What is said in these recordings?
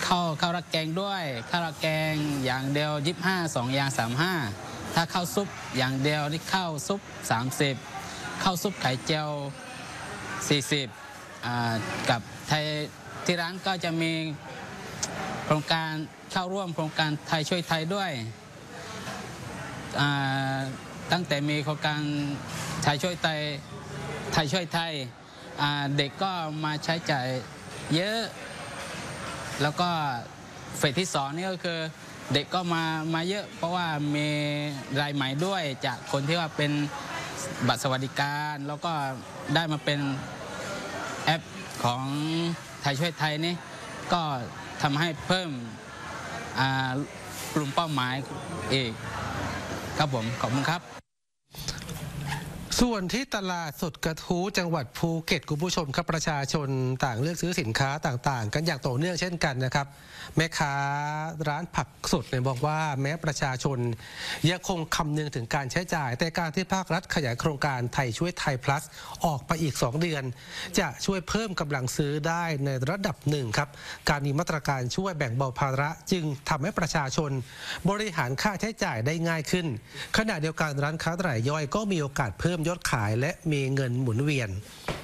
ข้าวราดแกงด้วยข้าวราดแกงอย่างเดียว25 2อย่าง35ถ้าข้าวซุปอย่างเดียวที่ข้าวซุป30ข้าวซุปไข่เจียว40กับไทยที่ร้านก็จะมีโครงการเข้าร่วมโครงการไทยช่วยไทยด้วยตั้งแต่มีโครงการไทยช่วยไทยเด็กก็มาใช้จ่ายเยอะแล้วก็เฟสที่2นี่ก็คือเด็กก็มาเยอะเพราะว่ามีรายใหม่ด้วยจากคนที่ว่าเป็นบัตรสวัสดิการแล้วก็ได้มาเป็นแอปของไทยช่วยไทยนี่ก็ทำให้เพิ่มกลุ่มเป้าหมายอีกครับผมขอบคุณครับส่วนที่ตลาดสดกระทู้จังหวัดภูเก็ตคุณผู้ชมครับประชาชนต่างเลือกซื้อสินค้าต่างๆกันอย่างต่อเนื่องเช่นกันนะครับแม่ค้าร้านผักสดเนี่ยบอกว่าแม้ประชาชนยังคงคำนึงถึงการใช้จ่ายแต่การที่ภาครัฐขยายโครงการไทยช่วยไทย plus ออกไปอีก2 เดือนจะช่วยเพิ่มกำลังซื้อได้ในระดับหนึ่งครับการมีมาตรการช่วยแบ่งเบาภาระจึงทำให้ประชาชนบริหารค่าใช้จ่ายได้ง่ายขึ้นขณะเดียวกันร้านค้ารายย่อยก็มีโอกาสเพิ่มยอดขายและมีเงินหมุนเวียน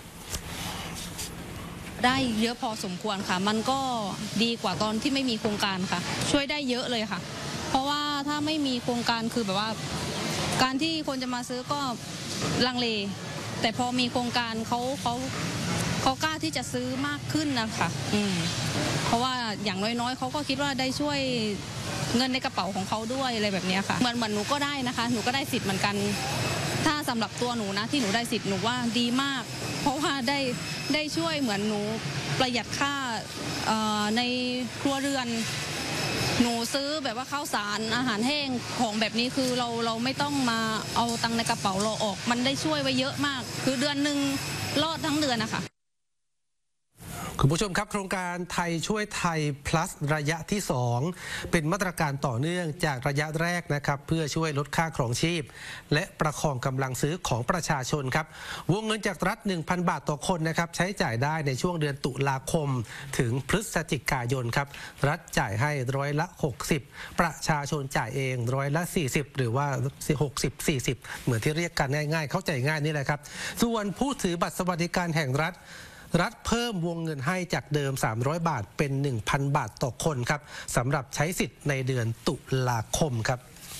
ได้เยอะพอสมควรค่ะมันก็ดีกว่าตอนที่ไม่มีโครงการค่ะช่วยได้เยอะเลยค่ะเพราะว่าถ้าไม่มีโครงการคือแบบว่าการที่คนจะมาซื้อก็ลังเลแต่พอมีโครงการเขากล้าที่จะซื้อมากขึ้นนะคะเพราะว่าอย่างน้อยๆเขาก็คิดว่าได้ช่วยเงินในกระเป๋าของเขาด้วยอะไรแบบนี้ค่ะเหมือนหนูก็ได้นะคะหนูก็ได้สิทธิ์เหมือนกันถ้าสำหรับตัวหนูนะที่หนูได้สิทธิ์หนูว่าดีมากเพราะว่าได้ช่วยเหมือนหนูประหยัดค่าในครัวเรือนหนูซื้อแบบว่าข้าวสารอาหารแห้งของแบบนี้คือเราไม่ต้องมาเอาตังค์ในกระเป๋าเราออกมันได้ช่วยไว้เยอะมากคือเดือนหนึ่งรอดทั้งเดือนนะคะคุณผู้ชมครับโครงการไทยช่วยไทย plus ระยะที่2เป็นมาตรการต่อเนื่องจากระยะแรกนะครับเพื่อช่วยลดค่าครองชีพและประคองกำลังซื้อของประชาชนครับวงเงินจากรัฐ 1,000 บาทต่อคนนะครับใช้จ่ายได้ในช่วงเดือนตุลาคมถึงพฤศจิกายนครับรัฐจ่ายให้60%ประชาชนจ่ายเอง40%หรือว่า60-40เหมือนที่เรียกกันง่ายๆเข้าใจง่ายนี่แหละครับส่วนผู้ถือบัตรสวัสดิการแห่งรัฐเพิ่มวงเงินให้จากเดิม300 บาทเป็น 1,000 บาทต่อคนครับสำหรับใช้สิทธิ์ในเดือนตุลาคมครับ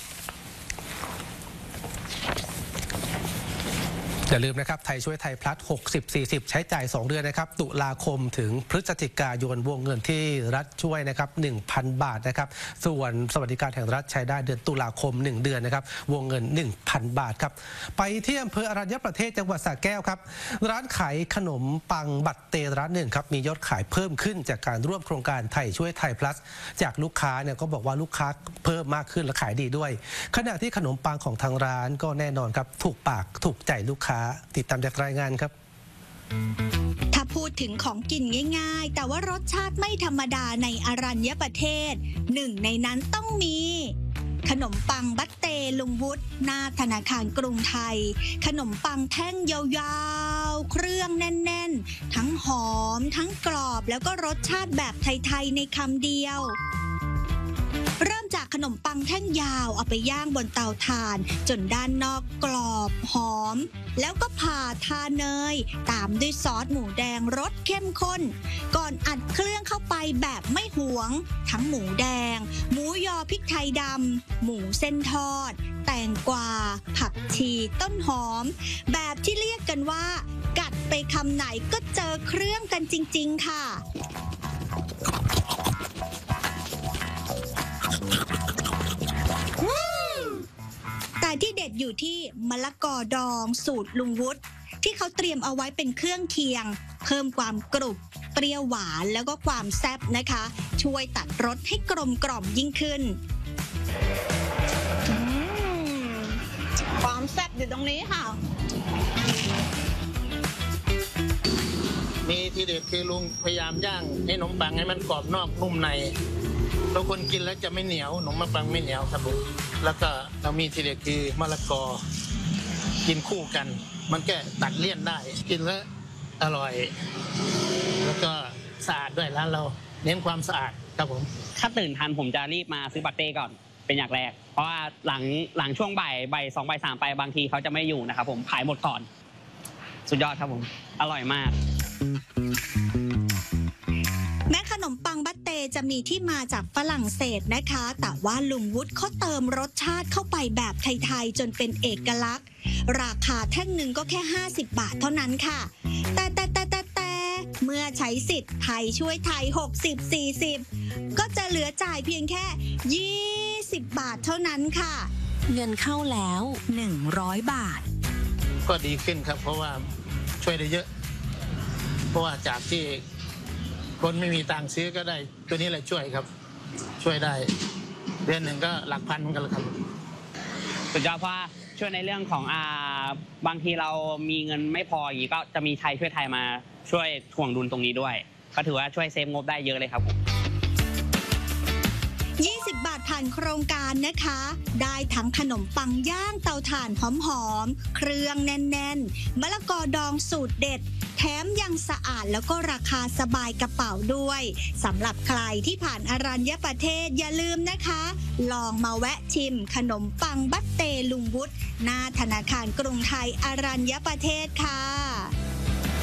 อย่าลืมนะครับไทยช่วยไทย plus 60-40ใช้จ่าย2 เดือนนะครับตุลาคมถึงพฤศจิกายนวงเงินที่รัฐช่วยนะครับ 1,000 บาทนะครับส่วนสวัสดิการแห่งรัฐใช้ได้เดือนตุลาคม1 เดือนนะครับวงเงิน 1,000 บาทครับไปที่อำเภออรัญญประเทศจังหวัดสระแก้วครับร้านขายขนมปังบัตรเตร้านหนึ่งครับมียอดขายเพิ่มขึ้นจากการร่วมโครงการไทยช่วยไทย plus จากลูกค้าเนี่ยก็บอกว่าลูกค้าเพิ่มมากขึ้นและขายดีด้วยขณะที่ขนมปังของทางร้านก็แน่นอนครับถูกปากถูกใจลูกค้าติดตามจากรายงานครับถ้าพูดถึงของกินง่ายๆแต่ว่ารสชาติไม่ธรรมดาในอรัญญประเทศหนึ่งในนั้นต้องมีขนมปังบัตเตลุงวุฒิหน้าธนาคารกรุงไทยขนมปังแท่งยาวๆเครื่องแน่นๆทั้งหอมทั้งกรอบแล้วก็รสชาติแบบไทยๆในคำเดียวเริ่มจากขนมปังแท่งยาวเอาไปย่างบนเตาถ่านจนด้านนอกกรอบหอมแล้วก็ผ่าทาเนยตามด้วยซอสหมูแดงรสเข้มข้นก่อนอัดเครื่องเข้าไปแบบไม่หวงทั้งหมูแดงหมูยอพริกไทยดำหมูเส้นทอดแตงกวาผักชีต้นหอมแบบที่เรียกกันว่ากัดไปคำไหนก็เจอเครื่องกันจริงๆค่ะแต่ที่เด็ดอยู่ที่มะละกอดองสูตรลุงวุฒิที่เขาเตรียมเอาไว้เป็นเครื่องเคียงเพิ่มความกรุบเปรี้ยวหวานแล้วก็ความแซ่บนะคะช่วยตัดรสให้กลมกล่อมยิ่งขึ้นความแซ่บอยู่ตรงนี้ค่ะมีทีเด็ดคือลุงพยายามย่างให้ขนมปังให้มันกรอบนอกนุ่มในบางคนกินแล้วจะไม่เหนียวขนมปังไม่เหนียวครับลุงแล้วก็เรามีทีเด็ดคือมะละกอกินคู่กันมันแก้ตัดเลี่ยนได้กินแล้วอร่อยแล้วก็สะอาดด้วยร้านเราเน้นความสะอาดครับผมถ้าตื่นทันผมจะรีบมาซื้อบัตเต้ก่อนเป็นอย่างแรกเพราะว่าหลังช่วงบ่าย2บ่าย3ไปบางทีเขาจะไม่อยู่นะครับผมขายหมดก่อนสุดยอดครับผมอร่อยมากแม้ขนมปังบัตเตจะมีที่มาจากฝรั่งเศสนะคะ แต่ว่าลุงวุฒิเขาเติมรสชาติเข้าไปแบบไทยๆจนเป็นเอกลักษณ์ราคาแท่งหนึ่งก็แค่50 บาทเท่านั้นค่ะแต่เมื่อใช้สิทธิ์ไทยช่วยไทย60-40ก็จะเหลือจ่ายเพียงแค่20 บาทเท่านั้นค่ะเงินเข้าแล้ว100 บาทก็ดีขึ้นครับเพราะว่าช่วยได้เยอะเพราะว่าจากที่คนไม่มีตังค์ซื้อก็ได้ตัวนี้แหละช่วยครับช่วยได้เดือนหนึ่งก็หลักพันเหมือนกันครับสุดยอดเพราะช่วยในเรื่องของบางทีเรามีเงินไม่พออย่างนี้ก็จะมีไทยช่วยไทยมาช่วยถ่วงดุลตรงนี้ด้วยก็ถือว่าช่วยเซฟงบได้เยอะเลยครับ 20 บาทผ่านโครงการนะคะได้ทั้งขนมปังย่างเตาถ่านหอมๆเครื่องแน่นๆมะละกอดองสูตรเด็ดแถมยังสะอาดแล้วก็ราคาสบายกระเป๋าด้วยสำหรับใครที่ผ่านอรัญญประเทศอย่าลืมนะคะลองมาแวะชิมขนมปังบัตเตลุงวุฒิหน้าธนาคารกรุงไทยอรัญญประเทศค่ะ